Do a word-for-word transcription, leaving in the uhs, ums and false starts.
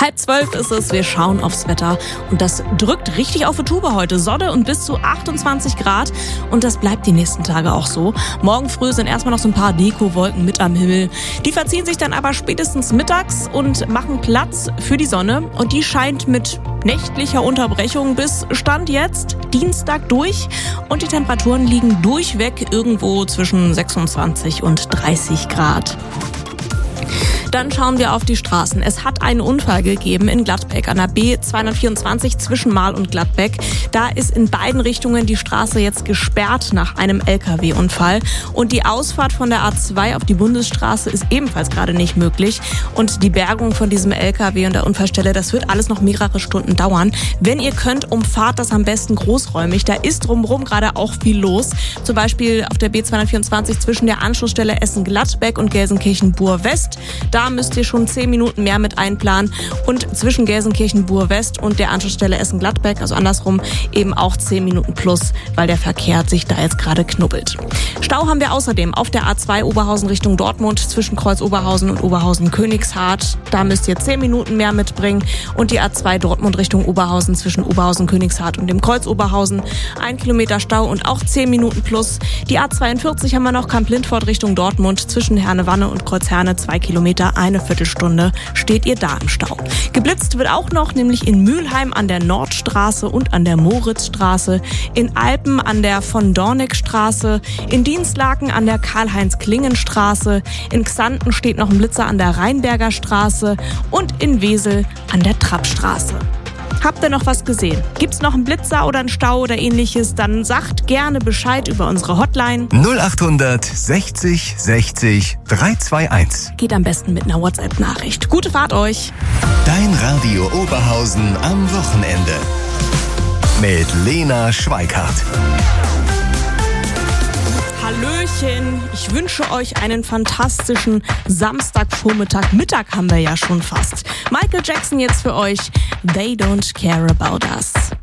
Halb zwölf ist es, wir schauen aufs Wetter und das drückt richtig auf die Tube heute. Sonne und bis zu achtundzwanzig Grad und das bleibt die nächsten Tage auch so. Morgen früh sind erstmal noch so ein paar Dekowolken mit am Himmel. Die verziehen sich dann aber spätestens mittags und machen Platz für die Sonne und die scheint mit nächtlicher Unterbrechung bis Stand jetzt Dienstag durch und die Temperaturen liegen durchweg irgendwo zwischen sechsundzwanzig und dreißig Grad. Dann schauen wir auf die Straßen. Es hat einen Unfall gegeben in Gladbeck an der B zweihundertvierundzwanzig zwischen Marl und Gladbeck. Da ist in beiden Richtungen die Straße jetzt gesperrt nach einem L K W-Unfall. Und die Ausfahrt von der A zwei auf die Bundesstraße ist ebenfalls gerade nicht möglich. Und die Bergung von diesem L K W und der Unfallstelle, das wird alles noch mehrere Stunden dauern. Wenn ihr könnt, umfahrt das am besten großräumig. Da ist drumherum gerade auch viel los. Zum Beispiel auf der B zweihundertvierundzwanzig zwischen der Anschlussstelle Essen-Gladbeck und Gelsenkirchen-Bur-West. Da müsst ihr schon zehn Minuten mehr mit einplanen und zwischen Gelsenkirchen-Bur-West und der Anschlussstelle Essen-Gladbeck, also andersrum, eben auch zehn Minuten plus, weil der Verkehr sich da jetzt gerade knubbelt. Stau haben wir außerdem auf der A zwei Oberhausen Richtung Dortmund zwischen Kreuz Oberhausen und Oberhausen-Königshardt. Da müsst ihr zehn Minuten mehr mitbringen und die A zwei Dortmund Richtung Oberhausen zwischen Oberhausen-Königshardt und dem Kreuz Oberhausen. Ein Kilometer Stau und auch zehn Minuten plus. Die A zweiundvierzig haben wir noch Kamp-Lindfort Richtung Dortmund zwischen Herne-Wanne und Kreuz-Herne, zwei Kilometer. Eine Viertelstunde steht ihr da im Stau. Geblitzt wird auch noch, nämlich in Mülheim an der Nordstraße und an der Moritzstraße, in Alpen an der Von-Dorneck-Straße, in Dienstlaken an der Karl-Heinz-Klingen-Straße, in Xanten steht noch ein Blitzer an der Rheinberger Straße und in Wesel an der Trappstraße. Habt ihr noch was gesehen? Gibt's noch einen Blitzer oder einen Stau oder ähnliches? Dann sagt gerne Bescheid über unsere Hotline. null achthundert sechzig sechzig dreihundertzweiundundzwanzig. Geht am besten mit einer WhatsApp-Nachricht. Gute Fahrt euch. Dein Radio Oberhausen am Wochenende. Mit Lena Schweikart. Hallöchen, ich wünsche euch einen fantastischen Samstagvormittag. Mittag haben wir ja schon fast. Michael Jackson jetzt für euch. They don't care about us.